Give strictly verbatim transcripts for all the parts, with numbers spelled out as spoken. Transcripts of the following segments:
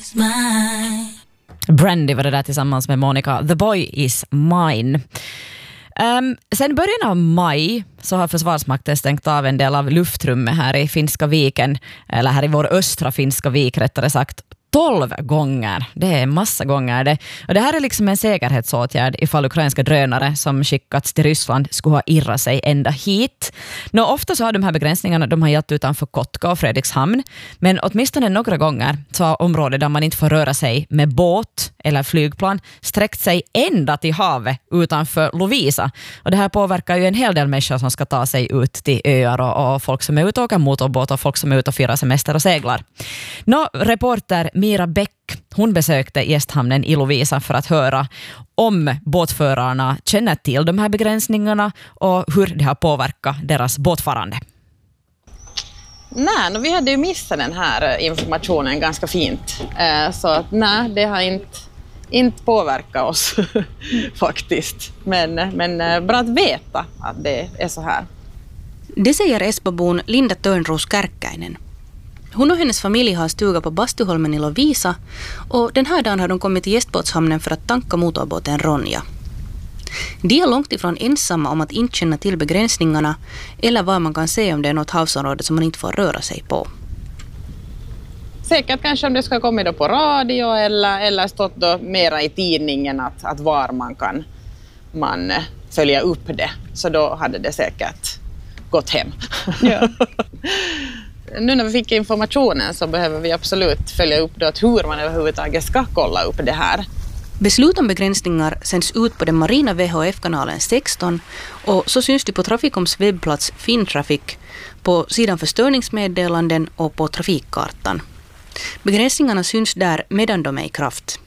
is mine. Brandy var det där tillsammans med Monica. The boy is mine. Um, sen början av maj så har Försvarsmakten stängt av en del av luftrummet här i Finska viken, eller här i vår östra Finska vik rättare sagt, tolv gånger. Det är en massa gånger. Det. Och det här är liksom en säkerhetsåtgärd ifall ukrainska drönare som skickats till Ryssland skulle ha irrat sig ända hit. Nå, ofta så har de här begränsningarna de har gett utanför Kotka och Fredrikshamn, men åtminstone några gånger så har områden där man inte får röra sig med båt eller flygplan sträckt sig ända till havet utanför Lovisa. Och det här påverkar ju en hel del människor som ska ta sig ut till öar och, och folk som är ute och åker motorbåt och folk som är ute och firar semester och seglar. Nå, reporter Mira Bäck, hon besökte gästhamnen i Lovisa för att höra om båtförarna känner till de här begränsningarna och hur det har påverkat deras båtfarande. Nej, vi hade ju missat den här informationen ganska fint. Så att nej, det har inte, inte påverkat oss faktiskt. Men, men bra att veta att det är så här. Det säger Esbobon Linda Törnros Kärkkäinen. Hon och hennes familj har stuga på Bastuholmen i Lovisa och den här dagen har de kommit till gästbåtshamnen för att tanka motorbåten Ronja. De är långt ifrån ensamma om att inte känna till begränsningarna eller vad man kan se om det är något havsområde som man inte får röra sig på. Säkert kanske om det ska komma då på radio eller, eller stått då mera i tidningen att, att var man kan man följa upp det. Så då hade det säkert gått hem. Ja. Nu när vi fick informationen så behöver vi absolut följa upp då att hur man överhuvudtaget ska kolla upp det här. Beslut om begränsningar sänds ut på den marina V H F-kanalen sexton och så syns det på Traficoms webbplats Fintraffic, på sidan för störningsmeddelanden och på trafikkartan. Begränsningarna syns där medan de är i kraft.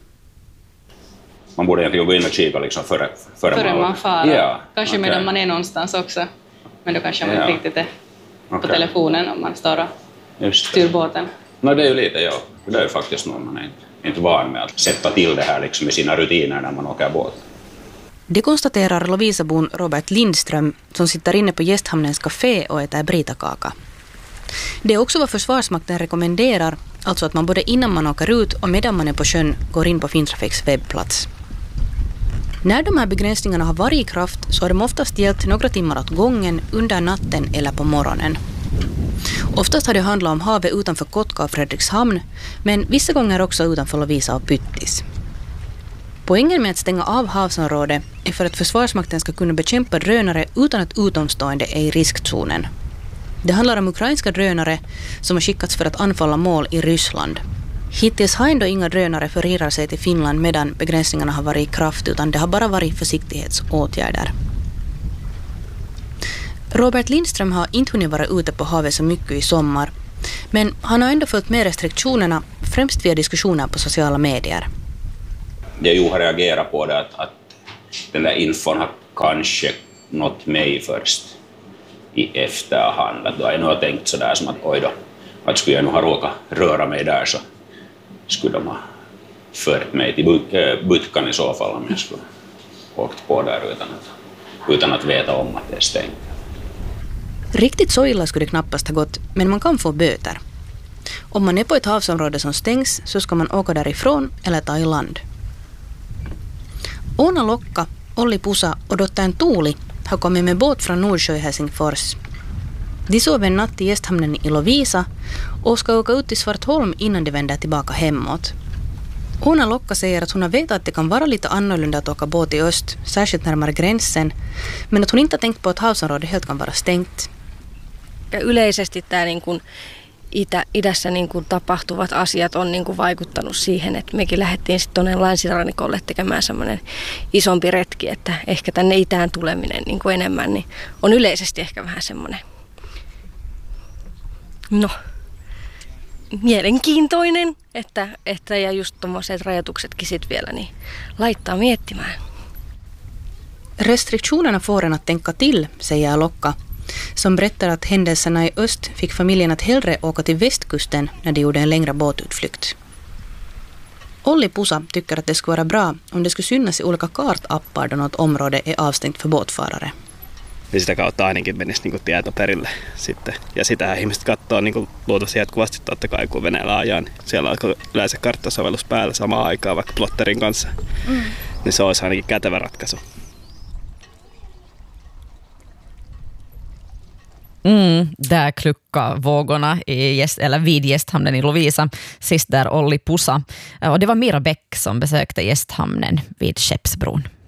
Man borde egentligen gå in och kika liksom före, före, före man far. Ja, kanske okay. Medan man är någonstans också. Men då kanske man ja. inte riktigt är på okay. telefonen om man står och styr båten. No, det är ju lite, ja. Det är ju faktiskt någon man är inte, inte van med att sätta till det här liksom i sina rutiner när man åker båt. Det konstaterar Lovisabon Robert Lindström som sitter inne på gästhamnens café och äter britakaka. Det är också vad Försvarsmakten rekommenderar, alltså att man både innan man åker ut och medan man är på sjön går in på Fintrafics webbplats. När de här begränsningarna har varit i kraft så har de oftast gällt några timmar åt gången under natten eller på morgonen. Oftast har det handlat om havet utanför Kotka och Fredrikshamn, men vissa gånger också utanför Lovisa och Pyttis. Poängen med att stänga av havsområdet är för att Försvarsmakten ska kunna bekämpa drönare utan att utomstående är i riskzonen. Det handlar om ukrainska drönare som har skickats för att anfalla mål i Ryssland. Hittills har ändå inga drönare förirrar sig till Finland medan begränsningarna har varit i kraft, utan det har bara varit försiktighetsåtgärder. Robert Lindström har inte hunnit vara ute på havet så mycket i sommar, men han har ändå följt med restriktionerna, främst via diskussioner på sociala medier. Det jag har reagerat på det att, att den där infon har kanske nått mig först i efterhand. Att då har jag nog tänkt sådär som att oj då, att skulle jag nog ha råkat röra mig där så skulle de ha fört mig till Butkan i så fall om jag skulle åkt på där utan att, utan att veta om att det är stängt. Riktigt så illa skulle det knappast ha gått, men man kan få böter. Om man är på ett havsområde som stängs så ska man åka därifrån eller ta i land. Oona Lokka, Olli Pusa och dottern Tuuli har kommit med båt från Nordsjö i Helsingfors. De sov en natt i gästhamnen i Lovisa och ska åka ut till Svartholm innan de vänder tillbaka hemåt. Oona Lokka säger att hon har vetat att det kan vara lite annorlunda att åka båt i öst, särskilt närmare gränsen, men att hon inte har tänkt på att havsområdet helt kan vara stängt. Ja yleisesti tämä niin kuin itä, idässä niin kuin tapahtuvat asiat on niin kuin vaikuttanut siihen, että mekin lähdettiin sitten tuonne länsirannikolle tekemään semmoinen isompi retki, että ehkä tänne itään tuleminen niin kuin enemmän niin on yleisesti ehkä vähän semmoinen no, mielenkiintoinen, että, että ja just tommoiset rajoituksetkin sitten vielä niin laittaa miettimään. Restriktionerna får en att tänka till, säger Lokka, som berättar att händelserna i öst fick familjen att hellre åka till västkusten när de gjorde en längre båtutflykt. Olli Pusa tycker att det skulle vara bra om det skulle synas i olika kartappar då något område är avstängt för båtfarare. niin sitä kautta ainakin menisi niin kuin tieto perille sitten. Ja sitähän ihmiset katsoo niin kuin luultavasti jatkuvasti totta kai, kun veneellä ajaa, niin siellä on yleensä karttasovellus päällä samaan aikaan vaikka plotterin kanssa. Mm. Niin se olisi ainakin kätevä ratkaisu. Mm, där kluckade vågorna i gäst, eller vid gästhamnen i Lovisa. Sist där Olli Pusa. Och det var Mira Bäck som besökte gästhamnen vid Skeppsbron.